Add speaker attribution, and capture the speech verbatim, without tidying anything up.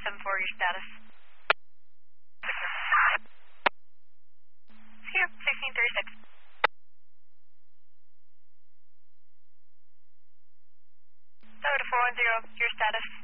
Speaker 1: seven four, your status. Here, sixteen thirty-six. Tower to four one zero, your status.